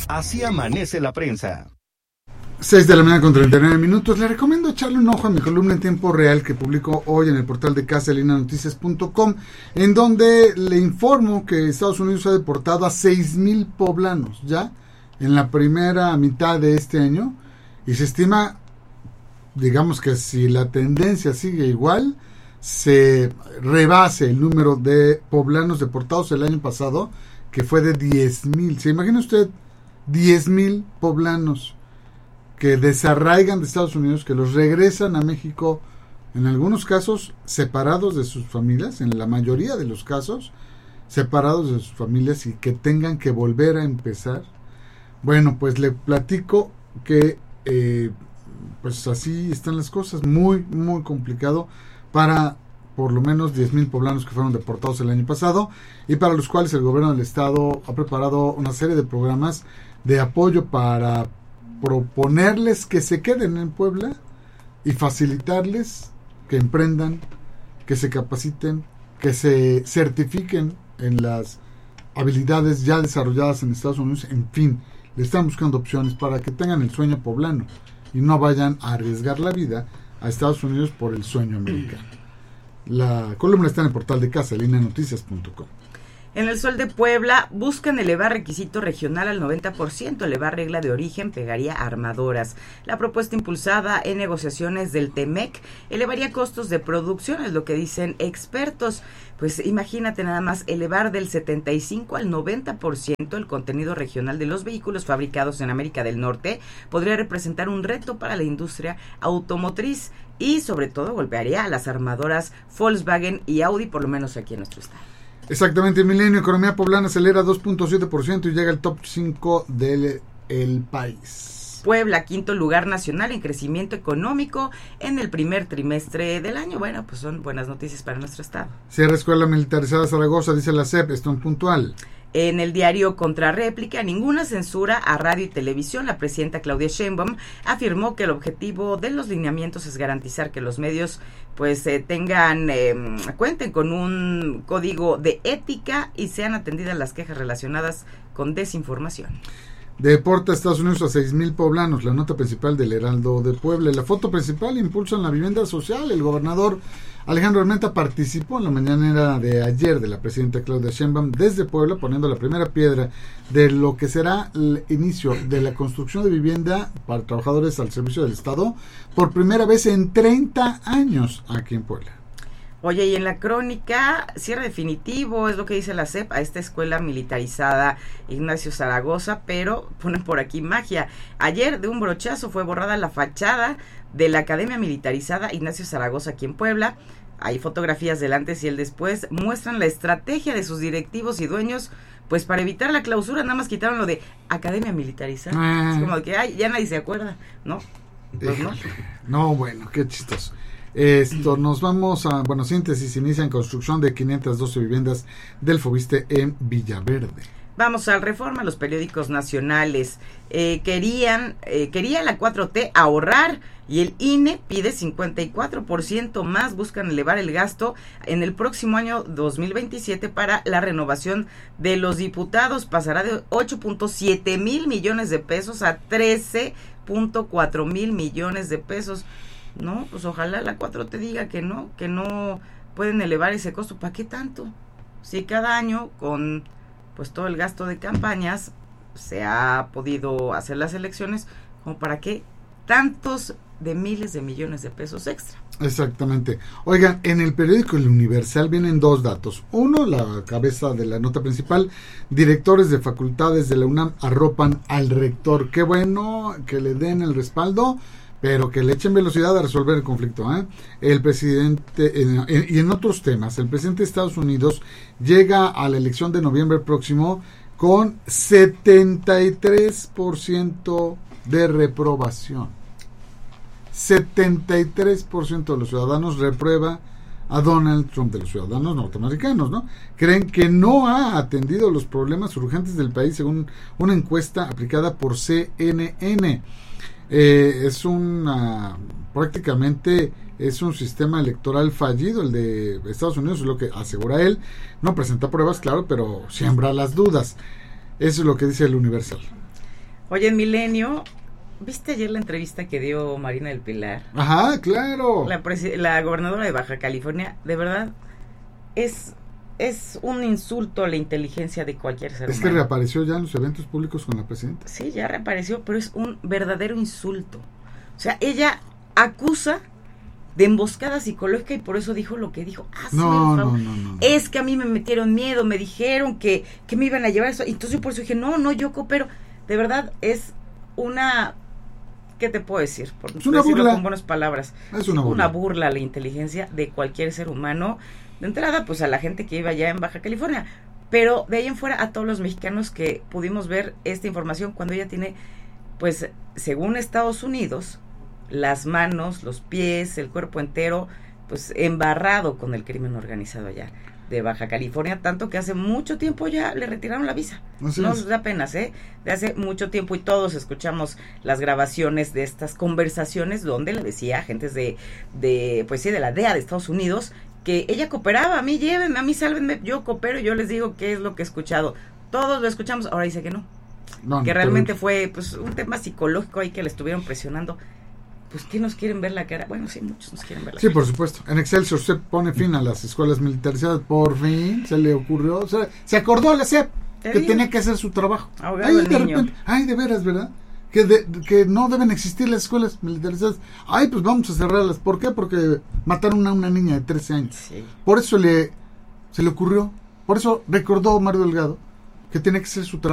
Así amanece la prensa. 6 de la mañana con 39 minutos. Le recomiendo echarle un ojo a mi columna en tiempo real que publico hoy en el portal de casalinanoticias.com, en donde le informo que Estados Unidos ha deportado a 6,000 poblanos ya en la primera mitad de este año, y se estima, digamos, que si la tendencia sigue igual, se rebase el número de poblanos deportados el año pasado, que fue de 10,000. ¿Se imagina usted 10,000 poblanos que desarraigan de Estados Unidos, que los regresan a México, en algunos casos separados de sus familias, en la mayoría de los casos separados de sus familias, y que tengan que volver a empezar? Bueno, pues le platico que pues así están las cosas, muy, muy complicado para por lo menos 10,000 poblanos que fueron deportados el año pasado, y para los cuales el gobierno del estado ha preparado una serie de programas de apoyo para proponerles que se queden en Puebla y facilitarles que emprendan, que se capaciten, que se certifiquen en las habilidades ya desarrolladas en Estados Unidos. En fin, le están buscando opciones para que tengan el sueño poblano y no vayan a arriesgar la vida a Estados Unidos por el sueño americano. La columna está en el portal de casalinanoticias.com. En el Sol de Puebla buscan elevar requisito regional al 90%, elevar regla de origen pegaría armadoras. La propuesta impulsada en negociaciones del TEMEC elevaría costos de producción, es lo que dicen expertos. Pues imagínate nada más, elevar del 75 al 90% el contenido regional de los vehículos fabricados en América del Norte podría representar un reto para la industria automotriz y sobre todo golpearía a las armadoras Volkswagen y Audi, por lo menos aquí en nuestro estado. Exactamente, Milenio. Economía poblana acelera 2.7% y llega al top 5 del país. Puebla, quinto lugar nacional en crecimiento económico en el primer trimestre del año. Bueno, pues son buenas noticias para nuestro estado. Cierra escuela militarizada Zaragoza, dice la SEP, esto en puntual. En el diario Contrarréplica, ninguna censura a radio y televisión. La presidenta Claudia Sheinbaum afirmó que el objetivo de los lineamientos es garantizar que los medios pues cuenten con un código de ética y sean atendidas las quejas relacionadas con desinformación. Deporta Estados Unidos a 6,000 poblanos, la nota principal del Heraldo de Puebla. La foto principal: impulsan la vivienda social. El gobernador Alejandro Armenta participó en la mañanera de ayer de la presidenta Claudia Sheinbaum desde Puebla, poniendo la primera piedra de lo que será el inicio de la construcción de vivienda para trabajadores al servicio del Estado por primera vez en 30 años aquí en Puebla. Oye, y en la crónica, cierre definitivo, es lo que dice la SEP, a esta escuela militarizada Ignacio Zaragoza, pero ponen por aquí magia. Ayer, de un brochazo, fue borrada la fachada de la Academia Militarizada Ignacio Zaragoza aquí en Puebla. Hay fotografías del antes y el después, muestran la estrategia de sus directivos y dueños, pues para evitar la clausura, nada más quitaron lo de Academia Militarizada. Es como que, ay, ya nadie se acuerda, ¿no? Pues no. No, bueno, qué chistoso. Nos vamos a, síntesis: inicia en construcción de 512 viviendas del Fobiste en Villaverde. Vamos al Reforma, los periódicos nacionales. Quería la 4T ahorrar y el INE pide 54% más. Buscan elevar el gasto en el próximo año 2027 para la renovación de los diputados. Pasará de 8.7 mil millones de pesos a 13.4 mil millones de pesos. No, pues ojalá la 4T diga que no pueden elevar ese costo. ¿Para qué tanto? Si cada año con pues todo el gasto de campañas se ha podido hacer las elecciones, ¿como para qué tantos de miles de millones de pesos extra? Exactamente. Oigan, en el periódico El Universal vienen dos datos. Uno, la cabeza de la nota principal: directores de facultades de la UNAM arropan al rector. Qué bueno que le den el respaldo, pero que le echen velocidad a resolver el conflicto, ¿eh? El presidente, y en otros temas, el presidente de Estados Unidos llega a la elección de noviembre próximo con 73% de reprobación. 73% de los ciudadanos reprueba a Donald Trump, de los ciudadanos norteamericanos, ¿no? Creen que no ha atendido los problemas urgentes del país, según una encuesta aplicada por CNN. Prácticamente es un sistema electoral fallido el de Estados Unidos, es lo que asegura él. No presenta pruebas, claro, pero siembra las dudas. Eso es lo que dice el Universal. Oye, en Milenio, ¿viste ayer la entrevista que dio Marina del Pilar? Ajá, claro. La gobernadora de Baja California, de verdad, es un insulto a la inteligencia de cualquier ser humano. Es que reapareció ya en los eventos públicos con la presidenta. Sí, ya reapareció, pero es un verdadero insulto. O sea, ella acusa de emboscada psicológica y por eso dijo lo que dijo. No. Es que a mí me metieron miedo, me dijeron que me iban a llevar eso. Entonces yo por eso dije, no, yo coopero. De verdad, es una... ¿Qué te puedo decir? Por es una burla. Con buenas palabras. Es una burla a la inteligencia de cualquier ser humano. De entrada, pues a la gente que iba allá en Baja California. Pero de ahí en fuera a todos los mexicanos que pudimos ver esta información cuando ella tiene, pues, según Estados Unidos, las manos, los pies, el cuerpo entero, pues embarrado con el crimen organizado allá de Baja California, tanto que hace mucho tiempo ya le retiraron la visa. Nos da penas, de hace mucho tiempo, y todos escuchamos las grabaciones de estas conversaciones donde le decía a agentes de la DEA de Estados Unidos que ella cooperaba, a mí llévenme, a mí sálvenme, yo coopero, yo les digo qué es lo que he escuchado. Todos lo escuchamos, ahora dice que no que realmente fue pues un tema psicológico ahí que le estuvieron presionando. Pues, ¿qué nos quieren ver la cara? Bueno, sí, muchos nos quieren ver la cara. Sí, por supuesto. En Excelsior se pone fin a las escuelas militarizadas. Por fin se le ocurrió. O sea, se acordó a la SEP que tenía que hacer su trabajo. Ahogado el niño. Repente, de veras, ¿verdad? Que no deben existir las escuelas militarizadas. Pues vamos a cerrarlas. ¿Por qué? Porque mataron a una niña de 13 años. Sí. Por eso se le ocurrió. Por eso recordó Mario Delgado que tenía que hacer su trabajo.